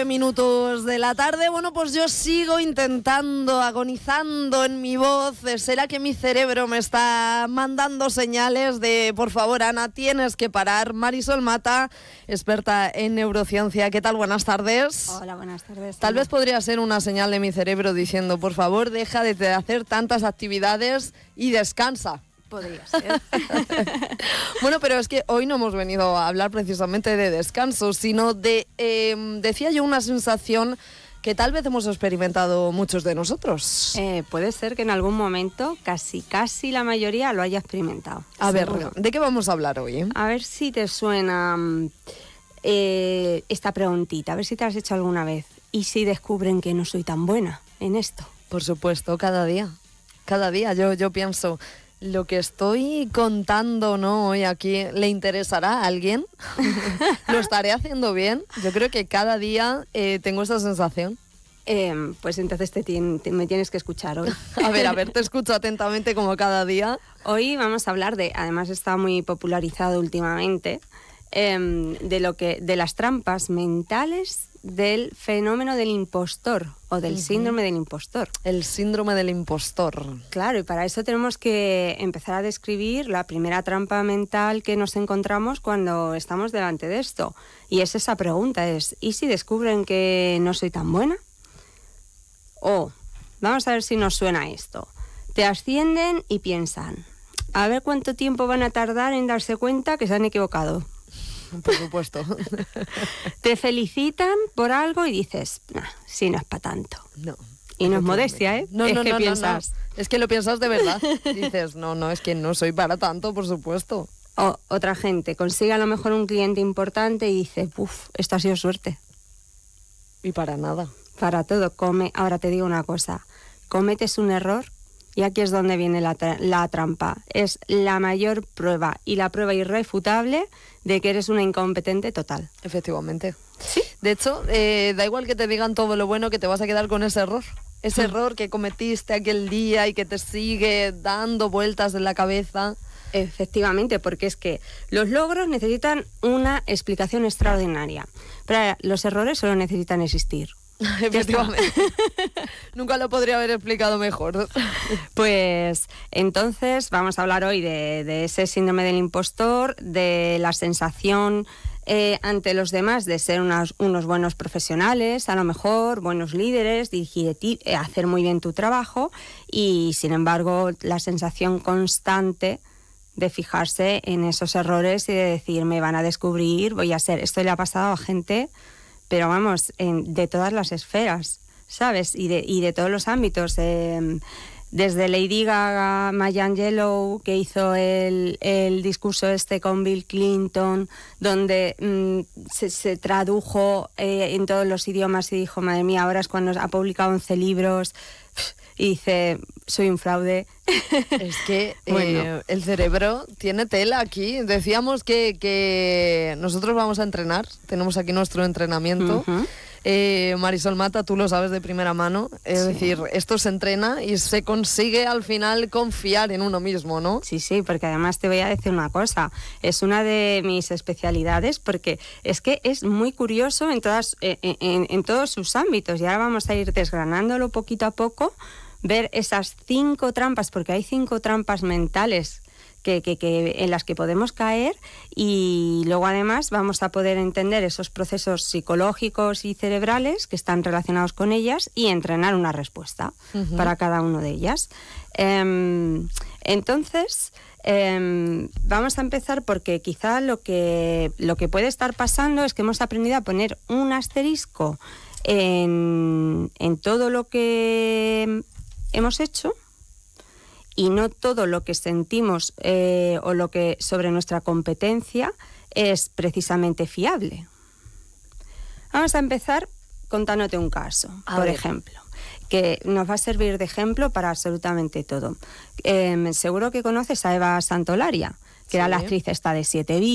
9 minutos de la tarde. Bueno, pues yo sigo intentando, agonizando en mi voz. ¿Será que mi cerebro me está mandando señales de, por favor, Ana, tienes que parar? Marisol Mata, experta en neurociencia. ¿Qué tal? Buenas tardes. Hola, buenas tardes. Tal vez podría ser una señal de mi cerebro diciendo, por favor, deja de hacer tantas actividades y descansa. Podría ser. Bueno, pero es que hoy no hemos venido a hablar precisamente de descanso, sino de, decía yo, una sensación que tal vez hemos experimentado muchos de nosotros. Puede ser que en algún momento casi la mayoría lo haya experimentado. A seguro. ver, ¿de qué vamos a hablar hoy? A ver si te suena esta preguntita, a ver si te has hecho alguna vez. ¿Y si descubren que no soy tan buena en esto? Por supuesto, cada día. Cada día yo pienso... ¿Lo que estoy contando, no, hoy aquí le interesará a alguien? ¿Lo estaré haciendo bien? Yo creo que cada día tengo esa sensación. Pues entonces me tienes que escuchar hoy. A ver, te escucho atentamente como cada día. Hoy vamos a hablar además está muy popularizado últimamente, de las trampas mentales del fenómeno del impostor o del síndrome del impostor. El síndrome del impostor. Claro, y para eso tenemos que empezar a describir la primera trampa mental que nos encontramos cuando estamos delante de esto. Y es esa pregunta, ¿y si descubren que no soy tan buena? O, vamos a ver si nos suena esto. Te ascienden y piensan, a ver cuánto tiempo van a tardar en darse cuenta que se han equivocado. Por supuesto. Te felicitan por algo y dices, si no es para tanto. No. Y no es modestia, ¿eh? No, es no, que no, piensas. No. Es que lo piensas de verdad. Dices, no, es que no soy para tanto, por supuesto. O otra gente consigue a lo mejor un cliente importante y dice, esto ha sido suerte. Y para nada. Para todo. Ahora te digo una cosa. Cometes un error y aquí es donde viene la trampa. Es la mayor prueba y la prueba irrefutable de que eres una incompetente total. Efectivamente. ¿Sí? De hecho, da igual que te digan todo lo bueno, que te vas a quedar con ese error. Ese error que cometiste aquel día y que te sigue dando vueltas en la cabeza. Efectivamente, porque es que los logros necesitan una explicación extraordinaria, pero los errores solo necesitan existir. Efectivamente. Nunca lo podría haber explicado mejor. Pues entonces vamos a hablar hoy de ese síndrome del impostor, de la sensación ante los demás de ser unos buenos profesionales, a lo mejor buenos líderes, hacer muy bien tu trabajo y sin embargo la sensación constante de fijarse en esos errores y de decir me van a descubrir, voy a ser... Esto le ha pasado a gente... pero vamos, de todas las esferas, ¿sabes? Y de todos los ámbitos. Desde Lady Gaga, Maya Angelou, que hizo el discurso con Bill Clinton, donde se tradujo en todos los idiomas y dijo, madre mía, ahora es cuando ha publicado 11 libros... Y dice, soy un fraude. Es que bueno. El cerebro tiene tela aquí. Decíamos que nosotros vamos a entrenar. Tenemos aquí nuestro entrenamiento. Uh-huh. Marisol Mata, tú lo sabes de primera mano. Es decir, esto se entrena y se consigue al final confiar en uno mismo, ¿no? Sí, porque además te voy a decir una cosa. Es una de mis especialidades porque es que es muy curioso en todos sus ámbitos. Y ahora vamos a ir desgranándolo poquito a poco, ver esas 5 trampas, porque hay 5 trampas mentales que en las que podemos caer y luego además vamos a poder entender esos procesos psicológicos y cerebrales que están relacionados con ellas y entrenar una respuesta para cada una de ellas. Entonces, vamos a empezar porque quizá lo que puede estar pasando es que hemos aprendido a poner un asterisco en todo lo que hemos hecho y no todo lo que sentimos o lo que sobre nuestra competencia es precisamente fiable. Vamos a empezar contándote un caso, por ejemplo, que nos va a servir de ejemplo para absolutamente todo. Seguro que conoces a Eva Santolaria, que era la actriz esta de 7